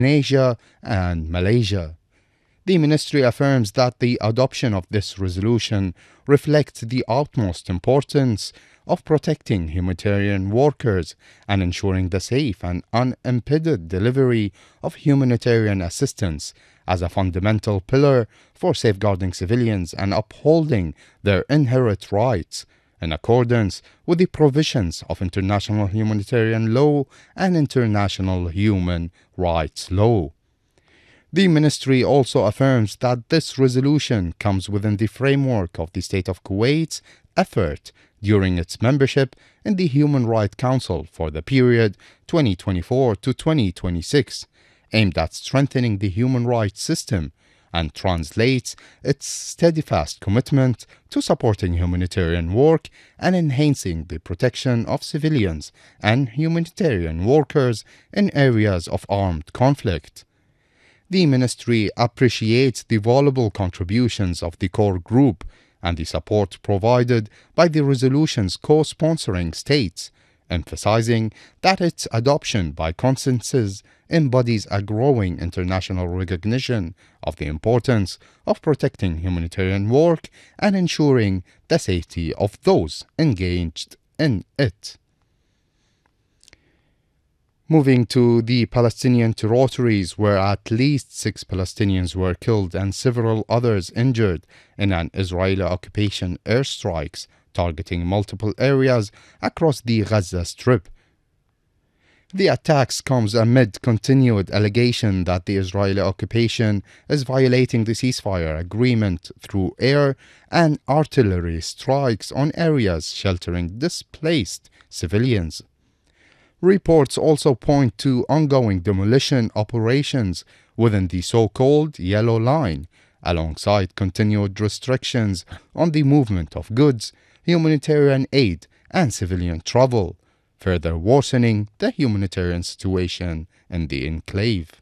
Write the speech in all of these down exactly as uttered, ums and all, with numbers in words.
Indonesia and Malaysia. The ministry affirms that the adoption of this resolution reflects the utmost importance of protecting humanitarian workers and ensuring the safe and unimpeded delivery of humanitarian assistance as a fundamental pillar for safeguarding civilians and upholding their inherent rights in accordance with the provisions of international humanitarian law and international human rights law. The ministry also affirms that this resolution comes within the framework of the State of Kuwait's effort during its membership in the Human Rights Council for the period twenty twenty-four to twenty twenty-six, aimed at strengthening the human rights system, and translates its steadfast commitment to supporting humanitarian work and enhancing the protection of civilians and humanitarian workers in areas of armed conflict. The ministry appreciates the valuable contributions of the core group and the support provided by the resolution's co-sponsoring states, emphasizing that its adoption by consensus embodies a growing international recognition of the importance of protecting humanitarian work and ensuring the safety of those engaged in it. Moving to the Palestinian territories, where at least six Palestinians were killed and several others injured in an Israeli occupation airstrikes targeting multiple areas across the Gaza Strip. The attacks comes amid continued allegation that the Israeli occupation is violating the ceasefire agreement through air and artillery strikes on areas sheltering displaced civilians. Reports also point to ongoing demolition operations within the so-called Yellow Line, alongside continued restrictions on the movement of goods, humanitarian aid, and civilian travel, further worsening the humanitarian situation in the enclave.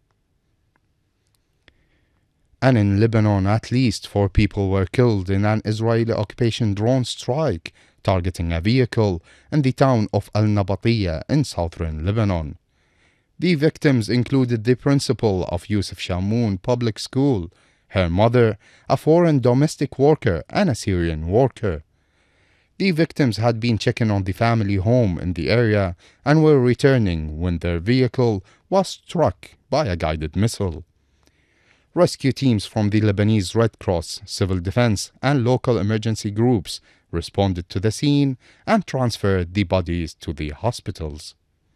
And in Lebanon, at least four people were killed in an Israeli occupation drone strike targeting a vehicle in the town of Al-Nabatiya in southern Lebanon. The victims included the principal of Yusuf Shamoun Public School, her mother, a foreign domestic worker, and a Syrian worker. The victims had been checking on the family home in the area and were returning when their vehicle was struck by a guided missile. Rescue teams from the Lebanese Red Cross, civil defense, and local emergency groups responded to the scene and transferred the bodies to the hospitals.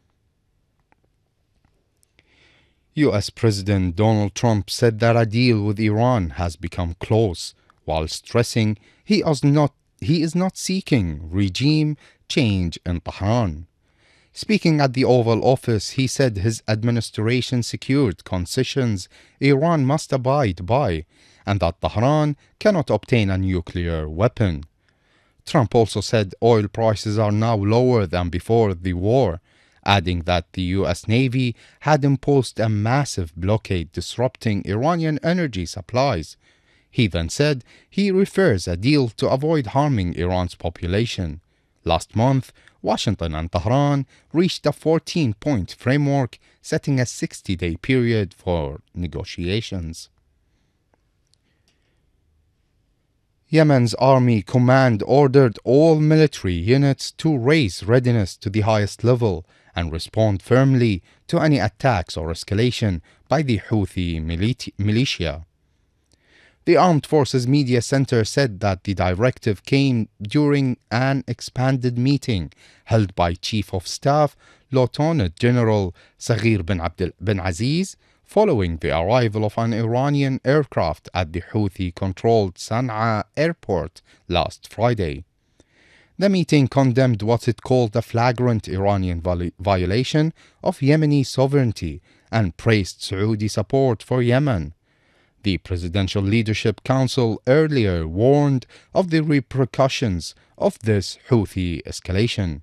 U S President Donald Trump said that a deal with Iran has become close, while stressing he is not, he is not seeking regime change in Tehran. Speaking at the Oval Office, he said his administration secured concessions Iran must abide by, and that Tehran cannot obtain a nuclear weapon. Trump also said oil prices are now lower than before the war, adding that the U S Navy had imposed a massive blockade disrupting Iranian energy supplies. He then said he prefers a deal to avoid harming Iran's population. Last month, Washington and Tehran reached a fourteen-point framework setting a sixty-day period for negotiations. Yemen's army command ordered all military units to raise readiness to the highest level and respond firmly to any attacks or escalation by the Houthi militia. The Armed Forces Media Center said that the directive came during an expanded meeting held by Chief of Staff Lieutenant General Saghir bin Abdel bin Aziz following the arrival of an Iranian aircraft at the Houthi-controlled Sana'a airport last Friday. The meeting condemned what it called a flagrant Iranian violation of Yemeni sovereignty and praised Saudi support for Yemen. The Presidential Leadership Council earlier warned of the repercussions of this Houthi escalation.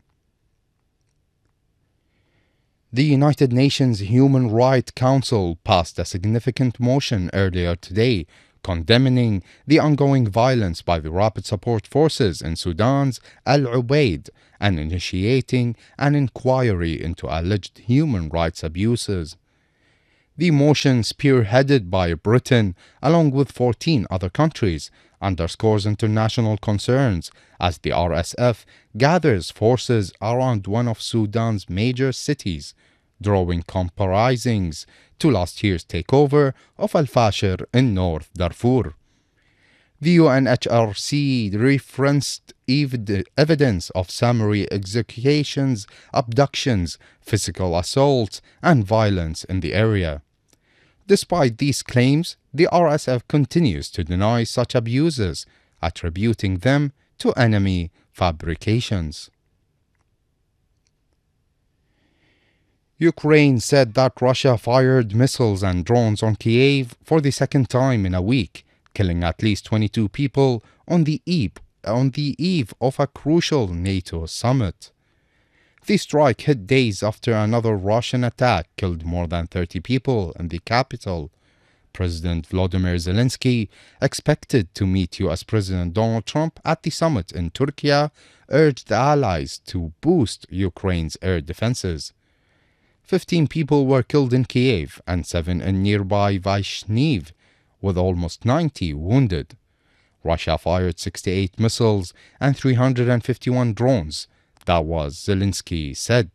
The United Nations Human Rights Council passed a significant motion earlier today condemning the ongoing violence by the Rapid Support Forces in Sudan's Al Ubaid and initiating an inquiry into alleged human rights abuses. The motion, spearheaded by Britain along with fourteen other countries, underscores international concerns as the R S F gathers forces around one of Sudan's major cities, drawing comparisons to last year's takeover of Al-Fashir in North Darfur. The U N H R C referenced ev- evidence of summary executions, abductions, physical assaults, and violence in the area. Despite these claims, the R S F continues to deny such abuses, attributing them to enemy fabrications. Ukraine said that Russia fired missiles and drones on Kyiv for the second time in a week, killing at least twenty-two people on the eve, on the eve of a crucial NATO summit. The strike hit days after another Russian attack killed more than thirty people in the capital. President Volodymyr Zelensky, expected to meet U S President Donald Trump at the summit in Turkey, urged the allies to boost Ukraine's air defenses. Fifteen people were killed in Kyiv and seven in nearby Vyshniv, with almost ninety wounded. Russia fired sixty-eight missiles and three hundred fifty-one drones. That was Zelensky said.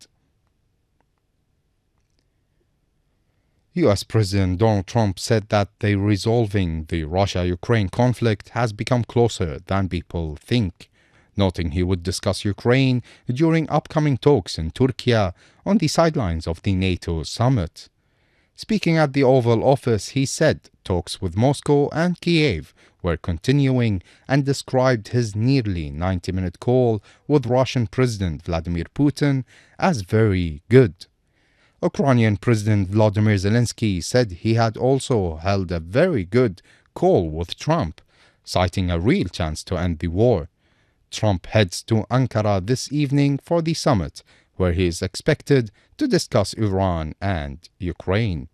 U S President Donald Trump said that the resolving the Russia-Ukraine conflict has become closer than people think, noting he would discuss Ukraine during upcoming talks in Turkey on the sidelines of the NATO summit. Speaking at the Oval Office, he said talks with Moscow and Kyiv were continuing and described his nearly ninety-minute call with Russian President Vladimir Putin as very good. Ukrainian President Volodymyr Zelensky said he had also held a very good call with Trump, citing a real chance to end the war. Trump heads to Ankara this evening for the summit, where he is expected to discuss Iran and Ukraine.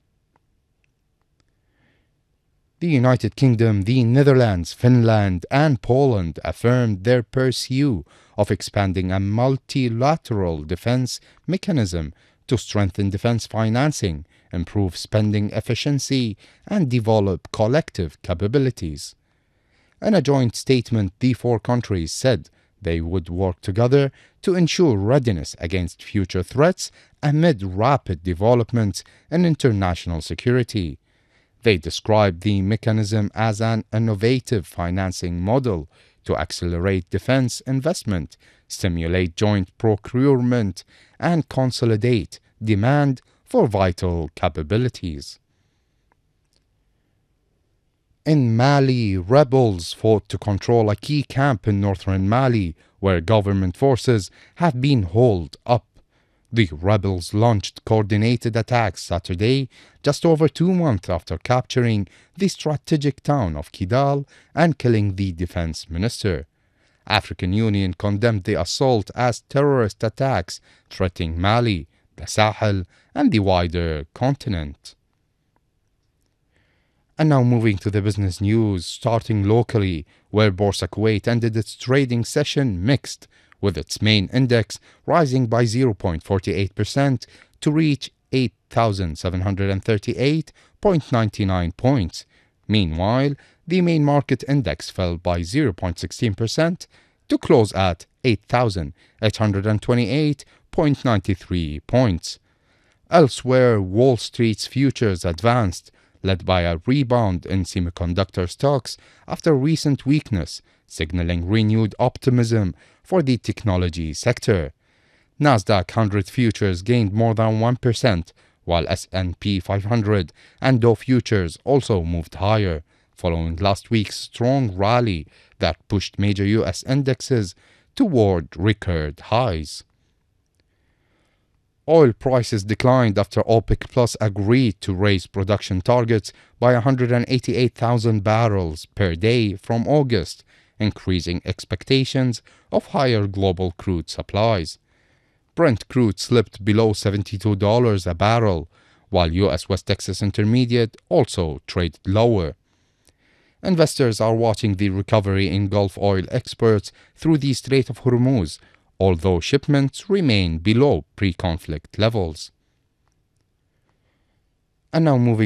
The United Kingdom, the Netherlands, Finland, and Poland affirmed their pursuit of expanding a multilateral defense mechanism to strengthen defense financing, improve spending efficiency, and develop collective capabilities. In a joint statement, the four countries said they would work together to ensure readiness against future threats amid rapid developments in international security. They described the mechanism as an innovative financing model to accelerate defense investment, stimulate joint procurement, and consolidate demand for vital capabilities. In Mali, rebels fought to control a key camp in northern Mali, where government forces have been holed up. The rebels launched coordinated attacks Saturday, just over two months after capturing the strategic town of Kidal and killing the defense minister. African Union condemned the assault as terrorist attacks threatening Mali, the Sahel, and the wider continent. And now moving to the business news, starting locally, where Borsa Kuwait ended its trading session mixed, with its main index rising by zero point four eight percent to reach eight thousand seven hundred thirty-eight point nine nine points. Meanwhile, the main market index fell by zero point one six percent to close at eight thousand eight hundred twenty-eight point nine three points. Elsewhere, Wall Street's futures advanced, led by a rebound in semiconductor stocks after recent weakness, signaling renewed optimism for the technology sector. Nasdaq one hundred futures gained more than one percent, while S and P five hundred and Dow futures also moved higher, following last week's strong rally that pushed major U S indexes toward record highs. Oil prices declined after OPEC Plus agreed to raise production targets by one hundred eighty-eight thousand barrels per day from August, increasing expectations of higher global crude supplies. Brent crude slipped below seventy-two dollars a barrel, while U S West Texas Intermediate also traded lower. Investors are watching the recovery in Gulf oil exports through the Strait of Hormuz, although shipments remain below pre-conflict levels. And now moving